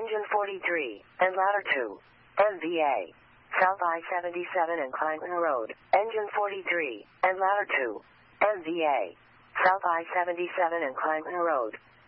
Engine 43, and Ladder 2. MVA. South I-77 and Clinton Road. Engine 43, and Ladder 2. MVA. South I-77 and Clinton Road.